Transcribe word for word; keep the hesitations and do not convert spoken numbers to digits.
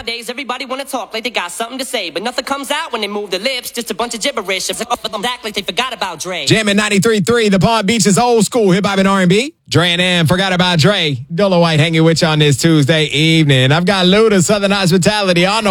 Nowadays, everybody wanna talk like they got something to say, but nothing comes out when they move their lips. Just a bunch of gibberish. Act like they forgot about Dre. Jamming ninety-three point three, the Palm Beach's old school hip hop and R and B. Dre and M, forgot about Dre. Dolo White hanging with you on this Tuesday evening. I've got Luda, Southern Hospitality on the